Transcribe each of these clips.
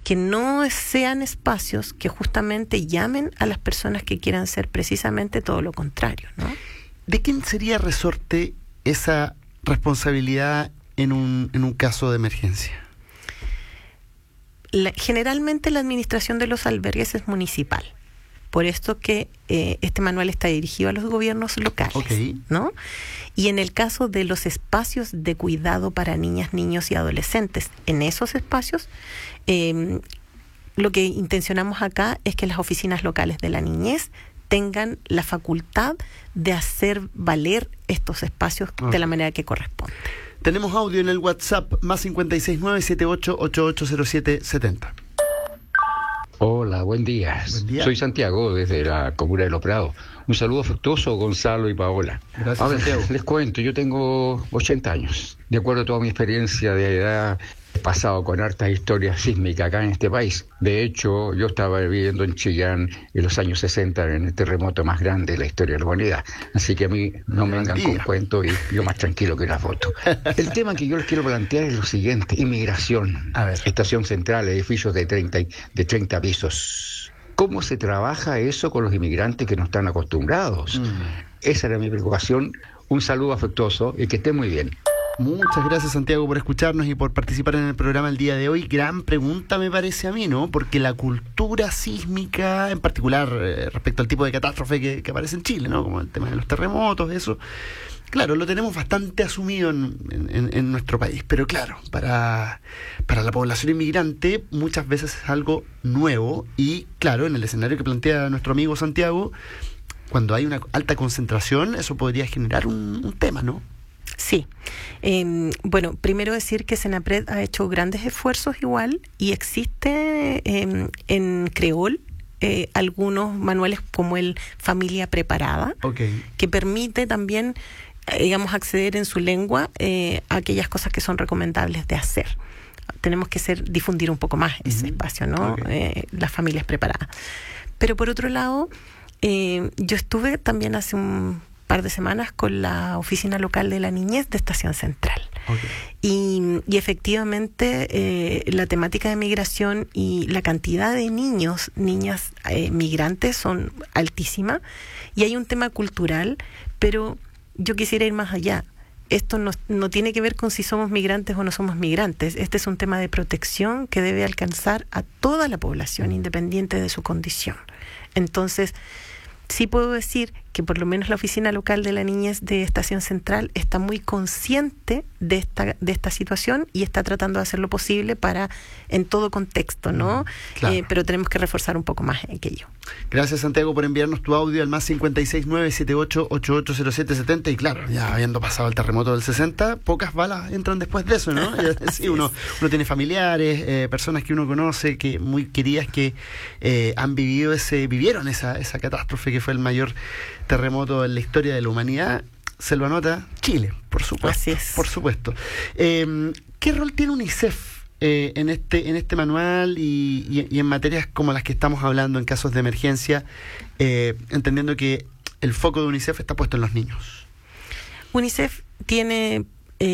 que no sean espacios que justamente llamen a las personas que quieran ser precisamente todo lo contrario, ¿no? ¿De quién sería resorte esa responsabilidad en un caso de emergencia? Generalmente la administración de los albergues es municipal. Por esto que este manual está dirigido a los gobiernos locales, okay, ¿no? Y en el caso de los espacios de cuidado para niñas, niños y adolescentes, en esos espacios, lo que intencionamos acá es que las oficinas locales de la niñez tengan la facultad de hacer valer estos espacios de la manera que corresponde. Tenemos audio en el WhatsApp, más 569-78880770. Hola, buen día. Soy Santiago, desde la comuna de Los Prados. Un saludo afectuoso, Gonzalo y Paola. Gracias, a ver, Santiago. Les cuento, yo tengo 80 años. De acuerdo a toda mi experiencia de edad, he pasado con hartas historias sísmicas acá en este país. De hecho, yo estaba viviendo en Chillán en los años 60, en el terremoto más grande de la historia de la humanidad. Así que a mí no me vengan con cuentos y yo más tranquilo que una foto. El tema que yo les quiero plantear es lo siguiente: inmigración. A ver. Estación Central, edificios de 30 pisos. ¿Cómo se trabaja eso con los inmigrantes que no están acostumbrados? Esa era mi preocupación. Un saludo afectuoso y que estén muy bien. Muchas gracias, Santiago, por escucharnos y por participar en el programa el día de hoy. Gran pregunta me parece a mí, ¿no? Porque la cultura sísmica, en particular respecto al tipo de catástrofe que aparece en Chile, ¿no? Como el tema de los terremotos, eso, claro, lo tenemos bastante asumido en nuestro país. Pero claro, para la población inmigrante muchas veces es algo nuevo. Y claro, en el escenario que plantea nuestro amigo Santiago, cuando hay una alta concentración, eso podría generar un tema, ¿no? Sí. Bueno, primero decir que Senapred ha hecho grandes esfuerzos igual y existe en creol algunos manuales como el Familia Preparada, que permite también, digamos, acceder en su lengua a aquellas cosas que son recomendables de hacer. Tenemos que difundir un poco más ese espacio, ¿no? Las familias preparadas. Pero por otro lado, yo estuve también hace un par de semanas con la oficina local de la niñez de Estación Central. Y efectivamente la temática de migración y la cantidad de niñas migrantes son altísima, y hay un tema cultural, pero yo quisiera ir más allá. Esto no tiene que ver con si somos migrantes o no somos migrantes. Este es un tema de protección que debe alcanzar a toda la población, independiente de su condición. Entonces, sí puedo decir que por lo menos la oficina local de la niñez de Estación Central está muy consciente de esta situación y está tratando de hacer lo posible para, en todo contexto, ¿no? Claro. Pero tenemos que reforzar un poco más aquello. Gracias, Santiago, por enviarnos tu audio al más 569-78880770. Y claro, ya habiendo pasado el terremoto del 60, pocas balas entran después de eso, ¿no? Sí, uno tiene familiares, personas que uno conoce, que muy queridas, que vivieron esa catástrofe que fue el mayor terremoto en la historia de la humanidad. Se lo anota Chile, por supuesto. Así es. Por supuesto. ¿Qué rol tiene UNICEF en este manual y en materias como las que estamos hablando en casos de emergencia, entendiendo que el foco de UNICEF está puesto en los niños? UNICEF tiene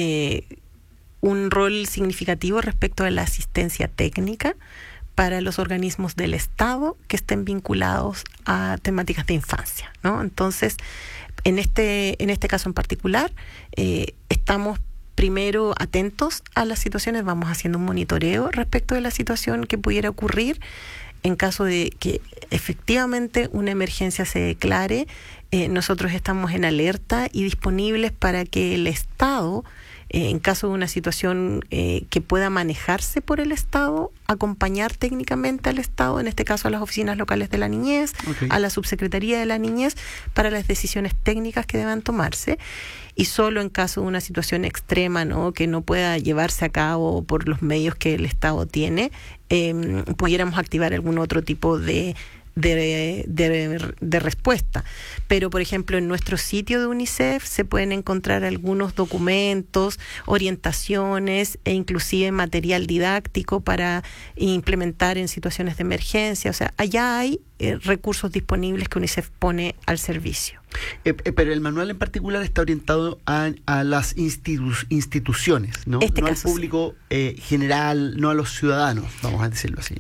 un rol significativo respecto a la asistencia técnica para los organismos del Estado que estén vinculados a temáticas de infancia, ¿no? Entonces, en este caso en particular, estamos primero atentos a las situaciones, vamos haciendo un monitoreo respecto de la situación que pudiera ocurrir. En caso de que efectivamente una emergencia se declare, nosotros estamos en alerta y disponibles para que el Estado, en caso de una situación que pueda manejarse por el Estado, acompañar técnicamente al Estado, en este caso a las oficinas locales de la niñez, a la subsecretaría de la niñez, para las decisiones técnicas que deban tomarse. Y solo en caso de una situación extrema, ¿no?, que no pueda llevarse a cabo por los medios que el Estado tiene, pudiéramos activar algún otro tipo de respuesta. Pero, por ejemplo, en nuestro sitio de UNICEF se pueden encontrar algunos documentos, orientaciones e inclusive material didáctico para implementar en situaciones de emergencia. O sea, allá hay recursos disponibles que UNICEF pone al servicio. Pero el manual en particular está orientado a las instituciones, ¿no? No al público general, no a los ciudadanos, vamos a decirlo así.